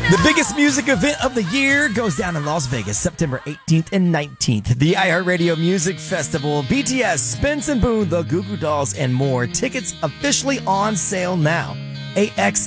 The biggest music event of the year goes down in Las Vegas, September 18th and 19th. The iHeartRadio Music Festival, BTS, Spence and Boone, the Goo Goo Dolls, and more. Tickets officially on sale now. AX